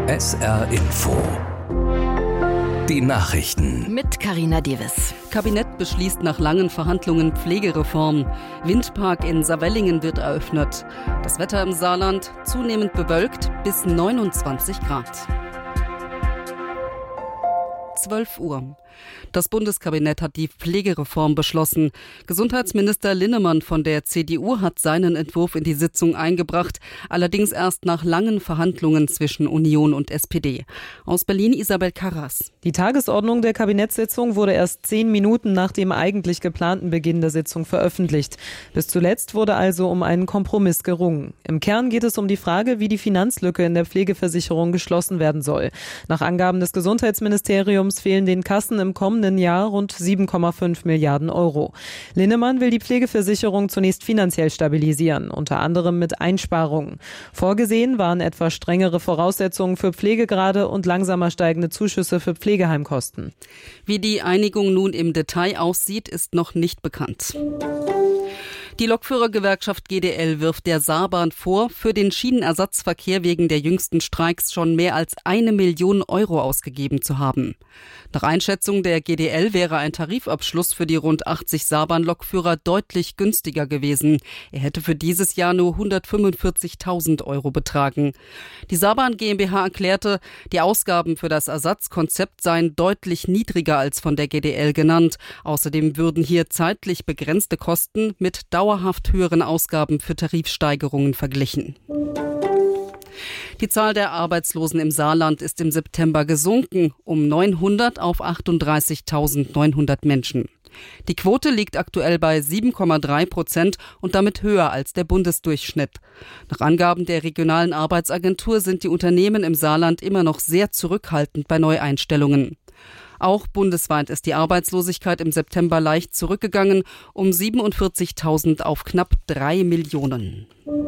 SR Info. Die Nachrichten. Mit Carina Devis. Kabinett beschließt nach langen Verhandlungen Pflegereform. Windpark in Saarwellingen wird eröffnet. Das Wetter im Saarland zunehmend bewölkt bis 29 Grad. 12 Uhr. Das Bundeskabinett hat die Pflegereform beschlossen. Gesundheitsminister Linnemann von der CDU hat seinen Entwurf in die Sitzung eingebracht, allerdings erst nach langen Verhandlungen zwischen Union und SPD. Aus Berlin Isabel Karras. Die Tagesordnung der Kabinettssitzung wurde erst 10 Minuten nach dem eigentlich geplanten Beginn der Sitzung veröffentlicht. Bis zuletzt wurde also um einen Kompromiss gerungen. Im Kern geht es um die Frage, wie die Finanzlücke in der Pflegeversicherung geschlossen werden soll. Nach Angaben des Gesundheitsministeriums fehlen den Kassen im kommenden Jahr rund 7,5 Milliarden Euro. Linnemann will die Pflegeversicherung zunächst finanziell stabilisieren, unter anderem mit Einsparungen. Vorgesehen waren etwa strengere Voraussetzungen für Pflegegrade und langsamer steigende Zuschüsse für Pflegeheimkosten. Wie die Einigung nun im Detail aussieht, ist noch nicht bekannt. Die Lokführergewerkschaft GDL wirft der Saarbahn vor, für den Schienenersatzverkehr wegen der jüngsten Streiks schon mehr als 1 Million Euro ausgegeben zu haben. Nach Einschätzung der GDL wäre ein Tarifabschluss für die rund 80 Saarbahn-Lokführer deutlich günstiger gewesen. Er hätte für dieses Jahr nur 145.000 Euro betragen. Die Saarbahn GmbH erklärte, die Ausgaben für das Ersatzkonzept seien deutlich niedriger als von der GDL genannt. Außerdem würden hier zeitlich begrenzte Kosten mit dauerhaft höheren Ausgaben für Tarifsteigerungen verglichen. Die Zahl der Arbeitslosen im Saarland ist im September gesunken, um 900 auf 38.900 Menschen. Die Quote liegt aktuell bei 7,3% und damit höher als der Bundesdurchschnitt. Nach Angaben der regionalen Arbeitsagentur sind die Unternehmen im Saarland immer noch sehr zurückhaltend bei Neueinstellungen. Auch bundesweit ist die Arbeitslosigkeit im September leicht zurückgegangen, um 47.000 auf knapp 3 Millionen.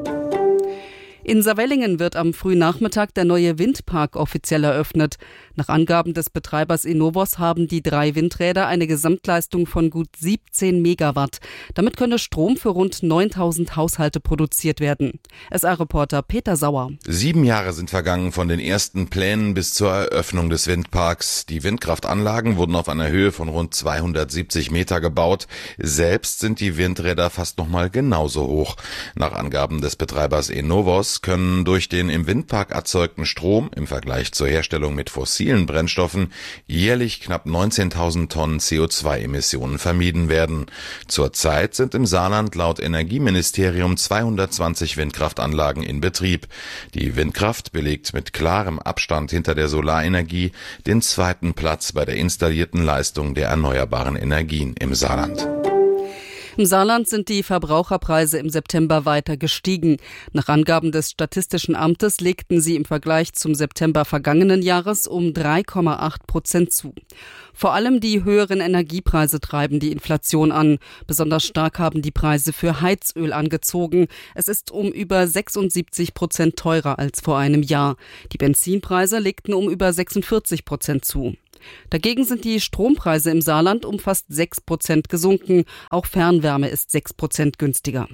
In Saarwellingen wird am frühen Nachmittag der neue Windpark offiziell eröffnet. Nach Angaben des Betreibers Enovos haben die 3 Windräder eine Gesamtleistung von gut 17 Megawatt. Damit könne Strom für rund 9.000 Haushalte produziert werden. SR-Reporter Peter Sauer. 7 Jahre sind vergangen von den ersten Plänen bis zur Eröffnung des Windparks. Die Windkraftanlagen wurden auf einer Höhe von rund 270 Meter gebaut. Selbst sind die Windräder fast nochmal genauso hoch. Nach Angaben des Betreibers Enovos können durch den im Windpark erzeugten Strom im Vergleich zur Herstellung mit fossilen Brennstoffen jährlich knapp 19.000 Tonnen CO2-Emissionen vermieden werden. Zurzeit sind im Saarland laut Energieministerium 220 Windkraftanlagen in Betrieb. Die Windkraft belegt mit klarem Abstand hinter der Solarenergie den 2. Platz bei der installierten Leistung der erneuerbaren Energien im Saarland. Im Saarland sind die Verbraucherpreise im September weiter gestiegen. Nach Angaben des Statistischen Amtes legten sie im Vergleich zum September vergangenen Jahres um 3,8% zu. Vor allem die höheren Energiepreise treiben die Inflation an. Besonders stark haben die Preise für Heizöl angezogen. Es ist um über 76% teurer als vor einem Jahr. Die Benzinpreise legten um über 46% zu. Dagegen sind die Strompreise im Saarland um fast 6% gesunken. Auch Fernwärme ist 6% günstiger.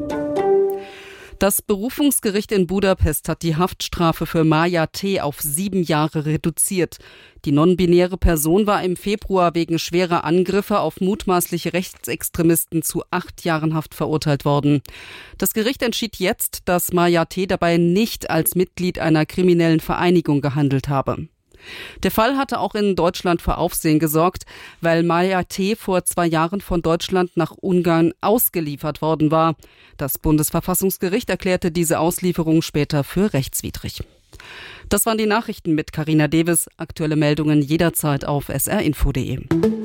Das Berufungsgericht in Budapest hat die Haftstrafe für Maja T. auf 7 Jahre reduziert. Die non-binäre Person war im Februar wegen schwerer Angriffe auf mutmaßliche Rechtsextremisten zu 8 Jahren Haft verurteilt worden. Das Gericht entschied jetzt, dass Maja T. dabei nicht als Mitglied einer kriminellen Vereinigung gehandelt habe. Der Fall hatte auch in Deutschland für Aufsehen gesorgt, weil Maja T. vor 2 Jahren von Deutschland nach Ungarn ausgeliefert worden war. Das Bundesverfassungsgericht erklärte diese Auslieferung später für rechtswidrig. Das waren die Nachrichten mit Carina Devis. Aktuelle Meldungen jederzeit auf srinfo.de.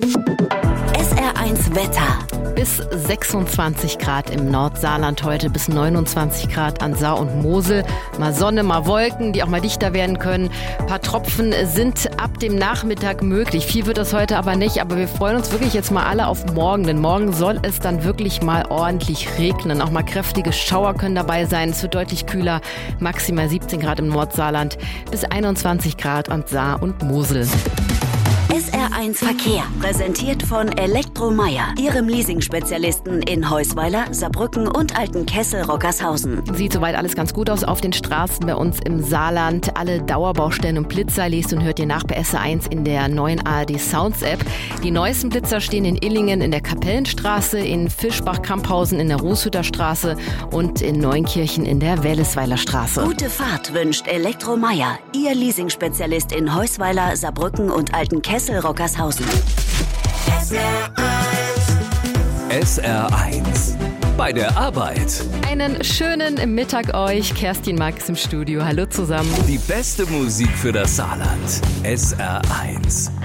SR1 Wetter. Bis 26 Grad im Nordsaarland heute, bis 29 Grad an Saar und Mosel. Mal Sonne, mal Wolken, die auch mal dichter werden können. Ein paar Tropfen sind ab dem Nachmittag möglich. Viel wird das heute aber nicht, aber wir freuen uns wirklich jetzt mal alle auf morgen. Denn morgen soll es dann wirklich mal ordentlich regnen. Auch mal kräftige Schauer können dabei sein. Es wird deutlich kühler, maximal 17 Grad im Nordsaarland, bis 21 Grad an Saar und Mosel. SR1 Verkehr, präsentiert von Elektromeier, Ihrem Leasing-Spezialisten in Heusweiler, Saarbrücken und Altenkessel-Rockershausen. Sieht soweit alles ganz gut aus auf den Straßen bei uns im Saarland. Alle Dauerbaustellen und Blitzer lest und hört ihr nach bei SR1 in der neuen ARD Sounds App. Die neuesten Blitzer stehen in Illingen in der Kapellenstraße, in Fischbach-Kamphausen in der Rußhütter Straße und in Neunkirchen in der Wellesweiler Straße. Gute Fahrt wünscht Elektromeier, Ihr Leasing-Spezialist in Heusweiler, Saarbrücken und Altenkessel-Rockershausen. SR1 bei der Arbeit. Einen schönen Mittag euch. Kerstin Marx im Studio. Hallo zusammen. Die beste Musik für das Saarland. SR1.